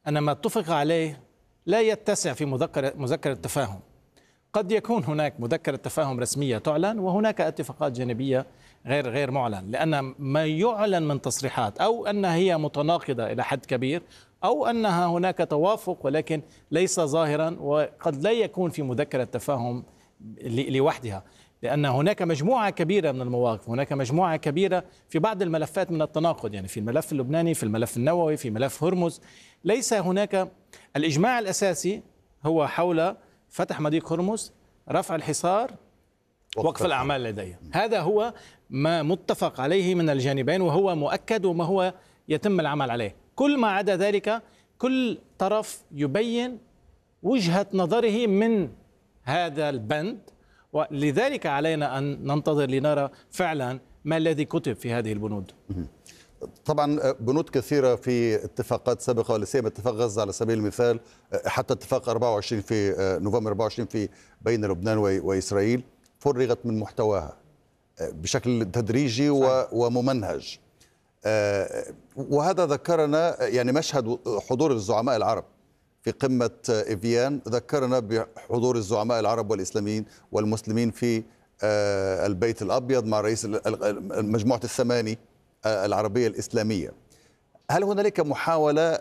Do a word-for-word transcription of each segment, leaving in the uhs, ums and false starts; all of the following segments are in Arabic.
أن ما اتفق عليه لا يتسع في مذكرة مذكرة التفاهم. قد يكون هناك مذكرة تفاهم رسمية تعلن وهناك اتفاقات جانبية غير غير معلن، لأن ما يعلن من تصريحات أو أنها هي متناقضة إلى حد كبير أو أنها هناك توافق ولكن ليس ظاهرا، وقد لا يكون في مذكرة تفاهم لوحدها، لأن هناك مجموعة كبيرة من المواقف، هناك مجموعة كبيرة في بعض الملفات من التناقض، يعني في الملف اللبناني، في الملف النووي، في ملف هرمز. ليس هناك الإجماع الأساسي هو حول فتح مضيق هرمز، رفع الحصار، وقف الأعمال لديه. هذا هو ما متفق عليه من الجانبين وهو مؤكد وما هو يتم العمل عليه. كل ما عدا ذلك كل طرف يبين وجهة نظره من هذا البند، ولذلك علينا أن ننتظر لنرى فعلا ما الذي كتب في هذه البنود. طبعا بنود كثيرة في اتفاقات سابقة، ولا سيما اتفاق غزة على سبيل المثال، حتى اتفاق أربعة وعشرين في نوفمبر أربعة وعشرين في بين لبنان وإسرائيل فرغت من محتواها بشكل تدريجي وممنهج. وهذا ذكرنا يعني مشهد حضور الزعماء العرب في قمة إيفيان، ذكرنا بحضور الزعماء العرب والإسلاميين والمسلمين في البيت الأبيض مع رئيس مجموعة الثماني العربية الإسلامية. هل هنالك محاولة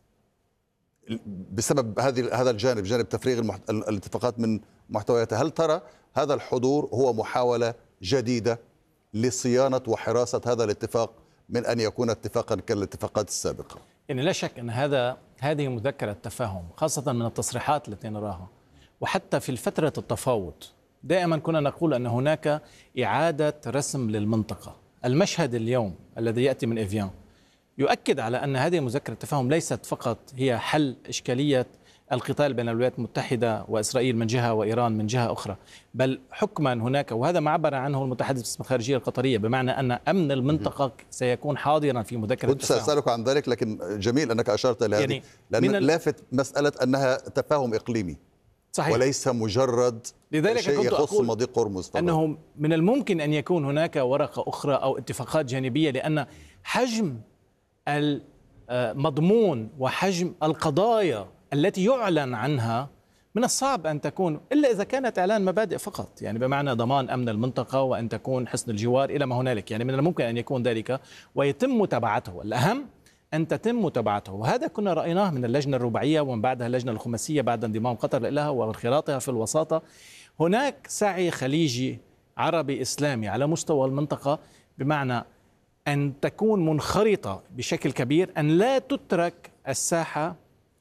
بسبب هذه هذا الجانب، جانب تفريغ المحت... الاتفاقات من محتوياتها، هل ترى هذا الحضور هو محاولة جديدة لصيانة وحراسة هذا الاتفاق من أن يكون اتفاقا كالاتفاقات السابقة؟ يعني لا شك أن هذا هذه مذكرة تفاهم، خاصة من التصريحات التي نراها، وحتى في فترة التفاوض دائما كنا نقول أن هناك إعادة رسم للمنطقة. المشهد اليوم الذي يأتي من إيفيان يؤكد على أن هذه مذكرة التفاهم ليست فقط هي حل إشكالية القتال بين الولايات المتحدة وإسرائيل من جهة وإيران من جهة أخرى، بل حكما هناك، وهذا ما عبر عنه المتحدث باسم الخارجية القطرية، بمعنى أن أمن المنطقة سيكون حاضرا في مذكرة التفاهم. كنت سأسألك عن ذلك، لكن جميل أنك أشرت إلى هذه، يعني لأن لافت مسألة أنها تفاهم إقليمي صحيح، وليس مجرد لذلك شيء كنت يخص أقول مضيق هرمز. أنه من الممكن أن يكون هناك ورقة أخرى أو اتفاقات جانبية، لأن حجم المضمون وحجم القضايا التي يعلن عنها من الصعب أن تكون إلا إذا كانت إعلان مبادئ فقط، يعني بمعنى ضمان أمن المنطقة وأن تكون حسن الجوار إلى ما هنالك، يعني من الممكن أن يكون ذلك ويتم متابعته. الأهم أن تتم متابعته، وهذا كنا رأيناه من اللجنة الرباعية ومن بعدها اللجنة الخماسية بعد انضمام قطر لها وانخراطها في الوساطة. هناك سعي خليجي عربي إسلامي على مستوى المنطقة، بمعنى أن تكون منخرطة بشكل كبير، أن لا تترك الساحة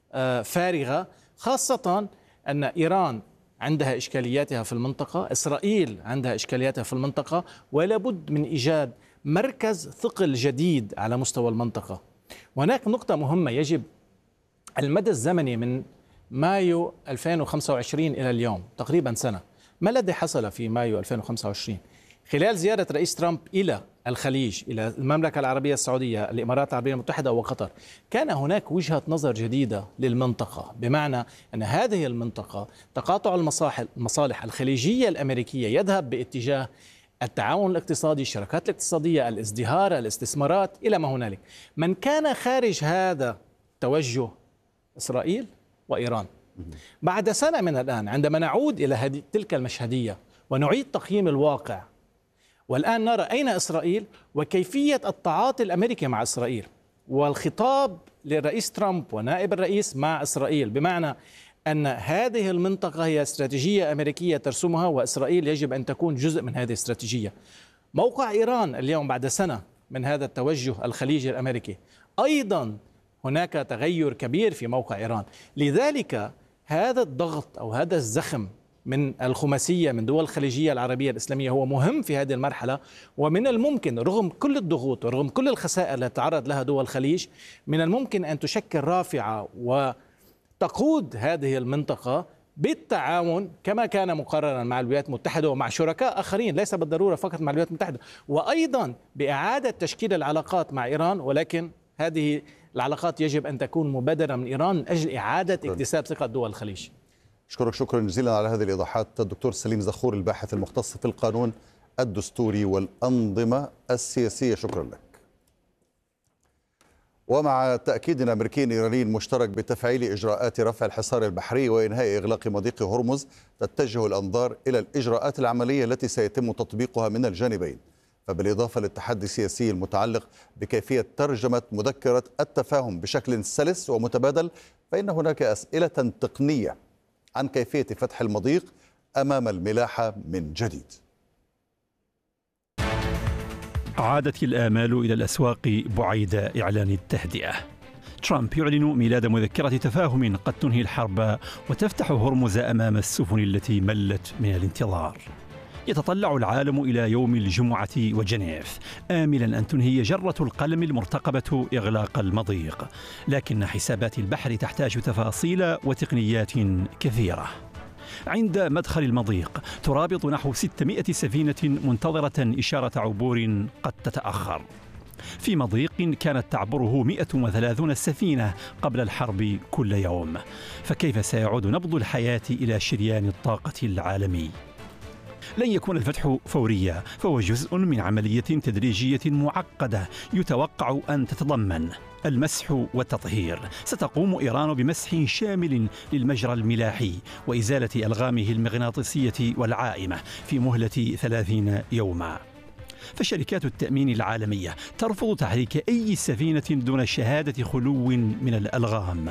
فارغة، خاصة أن إيران عندها إشكالياتها في المنطقة، إسرائيل عندها إشكالياتها في المنطقة، ولا بد من إيجاد مركز ثقل جديد على مستوى المنطقة. وهناك نقطة مهمة، يجب المدى الزمني من مايو ألفين وخمسة وعشرين إلى اليوم تقريبا سنة. ما الذي حصل في مايو ألفين وخمسة وعشرين؟ خلال زيارة رئيس ترامب إلى الخليج، إلى المملكة العربية السعودية، الإمارات العربية المتحدة وقطر، كان هناك وجهة نظر جديدة للمنطقة، بمعنى أن هذه المنطقة تقاطع المصالح الخليجية الأمريكية يذهب باتجاه التعاون الاقتصادي، الشراكات الاقتصادية، الازدهار، الاستثمارات إلى ما هنالك. من كان خارج هذا توجه إسرائيل وإيران. بعد سنة من الآن عندما نعود إلى هذه تلك المشهدية ونعيد تقييم الواقع، والآن نرى أين إسرائيل وكيفية التعاطي الأمريكي مع إسرائيل والخطاب للرئيس ترامب ونائب الرئيس مع إسرائيل، بمعنى أن هذه المنطقة هي استراتيجية أمريكية ترسمها وإسرائيل يجب أن تكون جزء من هذه الاستراتيجية. موقع إيران اليوم بعد سنة من هذا التوجه الخليجي الأمريكي، أيضا هناك تغير كبير في موقع إيران. لذلك هذا الضغط أو هذا الزخم من الخماسية من دول الخليجية العربية الإسلامية هو مهم في هذه المرحلة، ومن الممكن رغم كل الضغوط ورغم كل الخسائر التي تعرض لها دول الخليج من الممكن أن تشكل رافعة وتقود هذه المنطقة بالتعاون كما كان مقررا مع الولايات المتحدة ومع شركاء آخرين، ليس بالضرورة فقط مع الولايات المتحدة، وأيضا بإعادة تشكيل العلاقات مع إيران، ولكن هذه العلاقات يجب أن تكون مبادرة من إيران من أجل إعادة اكتساب ثقة دول الخليج. أشكرك شكرا جزيلا على هذه الإيضاحات الدكتور سليم زخور، الباحث المختص في القانون الدستوري والأنظمة السياسية، شكرا لك. ومع تأكيد أمريكي إيراني مشترك بتفعيل إجراءات رفع الحصار البحري وإنهاء إغلاق مضيق هرمز، تتجه الأنظار إلى الإجراءات العملية التي سيتم تطبيقها من الجانبين. فبالإضافة للتحدي السياسي المتعلق بكيفية ترجمة مذكرة التفاهم بشكل سلس ومتبادل، فإن هناك أسئلة تقنية عن كيفية فتح المضيق أمام الملاحة من جديد. عادت الآمال إلى الأسواق بعيد إعلان التهدئة. ترامب يعلن ميلاد مذكرة تفاهم قد تنهي الحرب وتفتح هرمز أمام السفن التي ملت من الانتظار. يتطلع العالم إلى يوم الجمعة وجنيف آملا أن تنهي جرة القلم المرتقبة إغلاق المضيق، لكن حسابات البحر تحتاج تفاصيل وتقنيات كثيرة. عند مدخل المضيق ترابط نحو ستمائة سفينة منتظرة إشارة عبور قد تتأخر، في مضيق كانت تعبره مئة وثلاثين سفينة قبل الحرب كل يوم. فكيف سيعود نبض الحياة إلى شريان الطاقة العالمي؟ لن يكون الفتح فوريا، فهو جزء من عملية تدريجية معقدة يتوقع أن تتضمن المسح والتطهير. ستقوم إيران بمسح شامل للمجرى الملاحي وإزالة ألغامه المغناطيسية والعائمة في مهلة ثلاثين يوما. فشركات التأمين العالمية ترفض تحريك أي سفينة دون شهادة خلو من الألغام.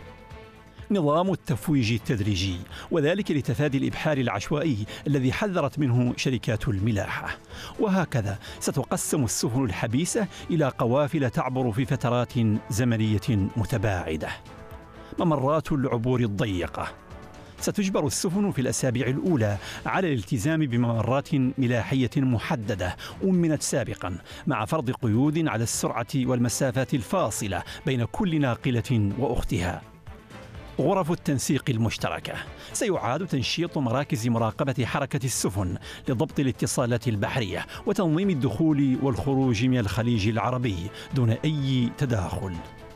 نظام التفويج التدريجي، وذلك لتفادي الإبحار العشوائي الذي حذرت منه شركات الملاحة. وهكذا ستقسم السفن الحبيسة إلى قوافل تعبر في فترات زمنية متباعدة. ممرات العبور الضيقة، ستجبر السفن في الأسابيع الأولى على الالتزام بممرات ملاحية محددة أمنت سابقا، مع فرض قيود على السرعة والمسافات الفاصلة بين كل ناقلة وأختها. غرف التنسيق المشتركة، سيعاد تنشيط مراكز مراقبة حركة السفن لضبط الاتصالات البحرية وتنظيم الدخول والخروج من الخليج العربي دون أي تداخل.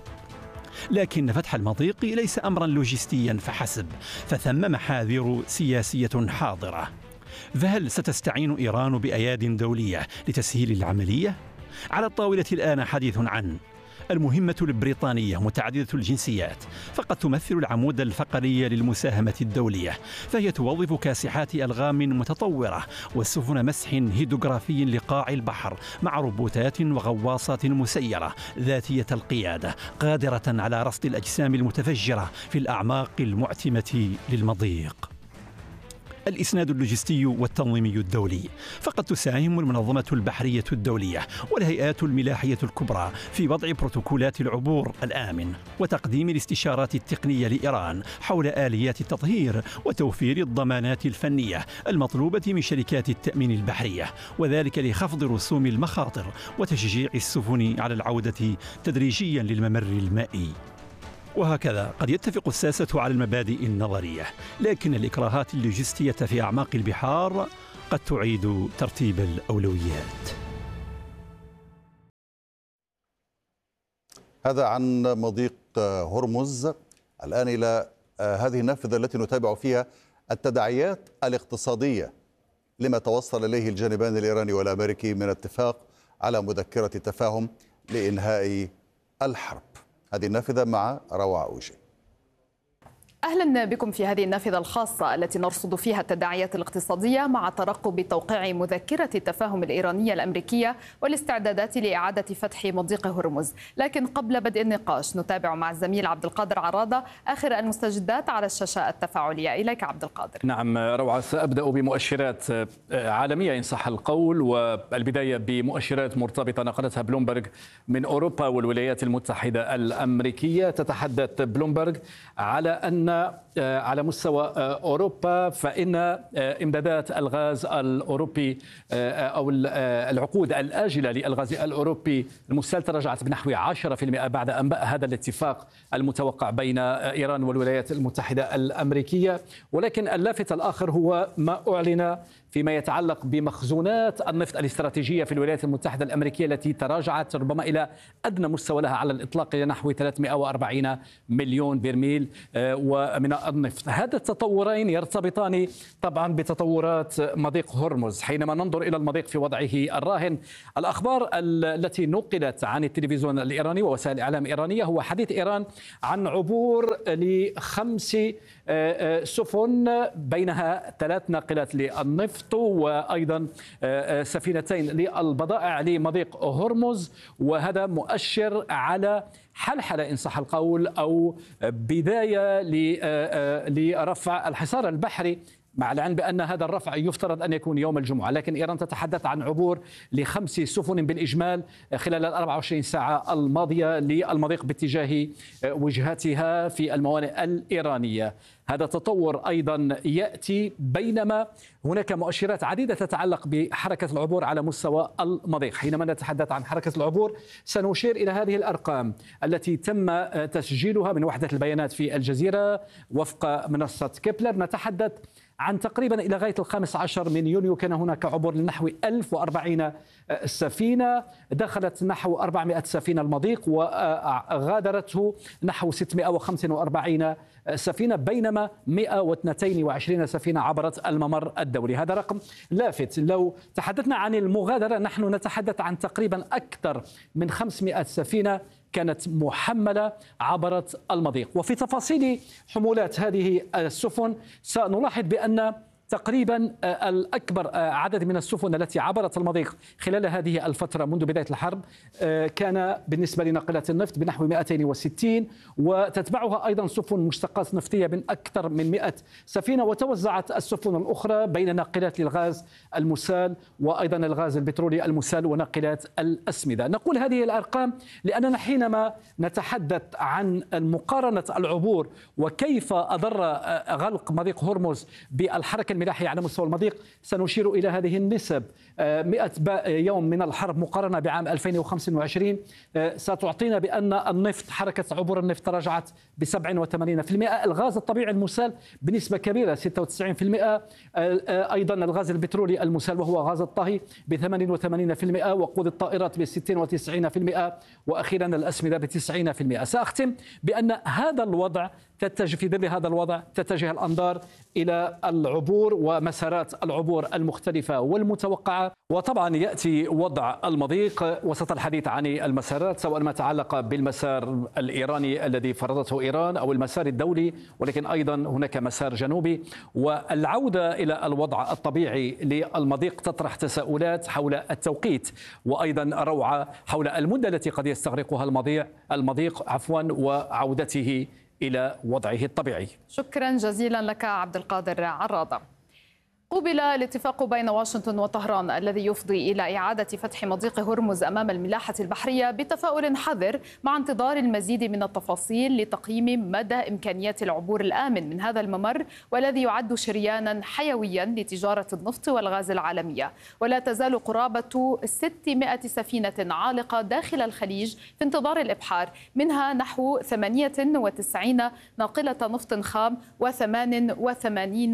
لكن فتح المضيق ليس أمرا لوجستيا فحسب، فثم محاذير سياسية حاضرة. فهل ستستعين إيران بأياد دولية لتسهيل العملية؟ على الطاولة الآن حديث عن المهمة البريطانية متعددة الجنسيات، فقد تمثل العمود الفقري للمساهمة الدولية، فهي توظف كاسحات ألغام متطورة وسفن مسح هيدروغرافي لقاع البحر مع روبوتات وغواصات مسيرة ذاتية القيادة قادرة على رصد الأجسام المتفجرة في الأعماق المعتمة للمضيق. الإسناد اللوجستي والتنظيمي الدولي، فقد تساهم المنظمة البحرية الدولية والهيئات الملاحية الكبرى في وضع بروتوكولات العبور الآمن وتقديم الاستشارات التقنية لإيران حول آليات التطهير وتوفير الضمانات الفنية المطلوبة من شركات التأمين البحرية، وذلك لخفض رسوم المخاطر وتشجيع السفن على العودة تدريجيا للممر المائي. وهكذا قد يتفق الساسة على المبادئ النظرية، لكن الإكراهات اللوجستية في أعماق البحار قد تعيد ترتيب الأولويات. هذا عن مضيق هرمز. الآن إلى هذه النافذة التي نتابع فيها التداعيات الاقتصادية لما توصل إليه الجانبان الإيراني والأمريكي من اتفاق على مذكرة تفاهم لإنهاء الحرب. هذه النافذة مع روعة أوجي. أهلا بكم في هذه النافذة الخاصة التي نرصد فيها التداعيات الاقتصادية مع ترقب توقيع مذكرة التفاهم الإيرانية الأمريكية والاستعدادات لإعادة فتح مضيق هرمز. لكن قبل بدء النقاش نتابع مع الزميل عبد القادر عرادة آخر المستجدات على الشاشة التفاعلية. إليك عبد القادر. نعم روعة، سأبدأ بمؤشرات عالمية إن صح القول، والبداية بمؤشرات مرتبطة نقلتها بلومبرغ من أوروبا والولايات المتحدة الأمريكية. تتحدث بلومبرغ على أن على مستوى أوروبا فإن إمدادات الغاز الأوروبي أو العقود الآجلة للغاز الأوروبي المستهلك رجعت بنحو عشرة بالمئة بعد أنباء هذا الاتفاق المتوقع بين إيران والولايات المتحدة الأمريكية. ولكن اللافت الآخر هو ما أعلن فيما يتعلق بمخزونات النفط الاستراتيجية في الولايات المتحدة الأمريكية التي تراجعت ربما إلى أدنى مستوى لها على الإطلاق إلى نحو ثلاثمئة وأربعين مليون برميل ومن النفط. هذا التطورين يرتبطان طبعا بتطورات مضيق هرمز. حينما ننظر إلى المضيق في وضعه الراهن، الأخبار التي نقلت عن التلفزيون الإيراني ووسائل الإعلام الإيرانية هو حديث إيران عن عبور لخمس سفن بينها ثلاث ناقلات للنفط وأيضا سفينتين للبضائع لمضيق هرمز، وهذا مؤشر على حلحلة إن صح القول أو بداية لرفع الحصار البحري، مع العلم بأن هذا الرفع يفترض أن يكون يوم الجمعة، لكن إيران تتحدث عن عبور لخمس سفن بالإجمال خلال الأربع وعشرين ساعة الماضية للمضيق باتجاه وجهاتها في الموانئ الإيرانية. هذا تطور أيضا يأتي بينما هناك مؤشرات عديدة تتعلق بحركة العبور على مستوى المضيق. حينما نتحدث عن حركة العبور سنشير إلى هذه الأرقام التي تم تسجيلها من وحدة البيانات في الجزيرة وفق منصة كيبلر. نتحدث عن تقريبا إلى غاية الخامس عشر من يونيو كان هناك عبور لنحو ألف وأربعين سفينة، دخلت نحو أربعمئة سفينة المضيق وغادرته نحو ستمئة وخمسة وأربعين سفينة، بينما مئة واثنين وعشرين سفينة عبرت الممر الدولي. هذا رقم لافت. لو تحدثنا عن المغادرة نحن نتحدث عن تقريبا أكثر من خمسمئة سفينة كانت محملة عبرت المضيق. وفي تفاصيل حمولات هذه السفن سنلاحظ بأن تقريبا الأكبر عدد من السفن التي عبرت المضيق خلال هذه الفترة منذ بداية الحرب كان بالنسبة لناقلات النفط بنحو مئتين وستين، وتتبعها أيضا سفن مشتقات نفطية من أكثر من مئة سفينة، وتوزعت السفن الأخرى بين ناقلات للغاز المسال وأيضا الغاز البترولي المسال وناقلات الأسمدة. نقول هذه الأرقام لأننا حينما نتحدث عن مقارنة العبور وكيف أضر غلق مضيق هرمز بالحركة الملاحية على مستوى المضيق سنشير إلى هذه النسب. مئة يوم من الحرب مقارنة بعام ألفين وخمسة وعشرين ستعطينا بأن النفط حركة عبور النفط تراجعت ب سبعة وثمانين بالمئة، الغاز الطبيعي المسال بنسبة كبيرة ستة وتسعين بالمئة، أيضا الغاز البترولي المسال وهو غاز الطهي ب ثمانية وثمانين بالمئة، وقود الطائرات ب ستة وتسعين بالمئة، وأخيرا الأسمدة ب تسعين بالمئة. سأختم بأن هذا الوضع تتجه في ظل هذا الوضع تتجه الأنظار إلى العبور ومسارات العبور المختلفة والمتوقعة. وطبعا يأتي وضع المضيق وسط الحديث عن المسارات، سواء ما يتعلق بالمسار الإيراني الذي فرضته إيران أو المسار الدولي، ولكن أيضا هناك مسار جنوبي. والعودة إلى الوضع الطبيعي للمضيق تطرح تساؤلات حول التوقيت وأيضا روعة حول المدة التي قد يستغرقها المضيق المضيق عفوا وعودته إلى وضعه الطبيعي. شكرا جزيلا لك عبد القادر عراضة. قُبل الاتفاق بين واشنطن وطهران الذي يفضي إلى إعادة فتح مضيق هرمز أمام الملاحة البحرية بتفاؤل حذر، مع انتظار المزيد من التفاصيل لتقييم مدى إمكانيات العبور الآمن من هذا الممر، والذي يعد شريانا حيويا لتجارة النفط والغاز العالمية. ولا تزال قرابة ستمائة سفينة عالقة داخل الخليج في انتظار الإبحار، منها نحو ثمانية وتسعين ناقلة نفط خام وثمان وثمانين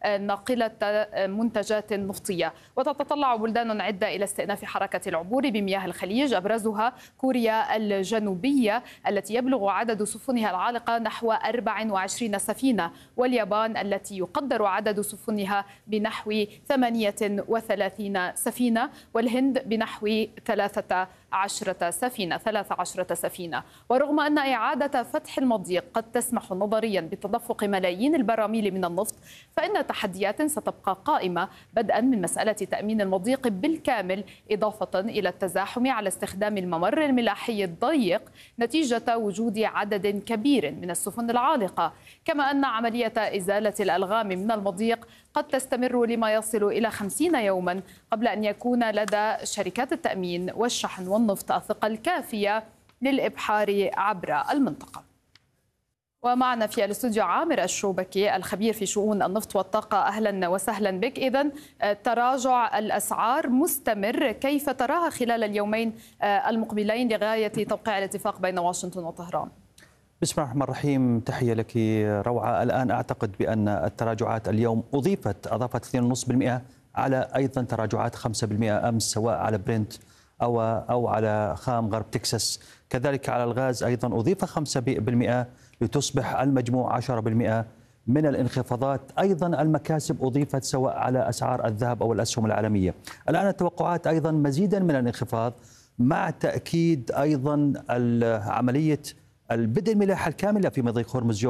ناقلة منتجات نفطية. وتتطلع بلدان عدة إلى استئناف حركة العبور بمياه الخليج، أبرزها كوريا الجنوبية التي يبلغ عدد سفنها العالقة نحو أربع وعشرين سفينة، واليابان التي يقدر عدد سفنها بنحو ثمانية وثلاثين سفينة، والهند بنحو ثلاثة عشرة سفينة ثلاث عشرة سفينة. ورغم أن إعادة فتح المضيق قد تسمح نظريا بتدفق ملايين البراميل من النفط، فإن تحديات ستبقى قائمة، بدءا من مسألة تأمين المضيق بالكامل، إضافة إلى التزاحم على استخدام الممر الملاحي الضيق نتيجة وجود عدد كبير من السفن العالقة، كما أن عملية إزالة الألغام من المضيق قد تستمر لما يصل إلى خمسين يوما قبل أن يكون لدى شركات التأمين والشحن والنفط الثقة الكافية للإبحار عبر المنطقة. ومعنا في الاستوديو عامر الشوبكي الخبير في شؤون النفط والطاقة. أهلا وسهلا بك. إذن تراجع الأسعار مستمر، كيف تراها خلال اليومين المقبلين لغاية توقيع الاتفاق بين واشنطن وطهران؟ بسم الله الرحمن الرحيم. تحية لك روعة. الآن أعتقد بأن التراجعات اليوم أضيفت أضافت اثنين فاصلة خمسة بالمئة على أيضا تراجعات خمسة بالمئة أمس، سواء على برنت أو أو على خام غرب تكساس. كذلك على الغاز أيضا أضيف خمسة بالمئة لتصبح المجموع عشرة بالمئة من الانخفاضات. أيضا المكاسب أضيفت سواء على أسعار الذهب أو الأسهم العالمية. الآن التوقعات أيضا مزيدا من الانخفاض، مع تأكيد أيضا عملية البدء الملاحة الكاملة في مضيق هرمز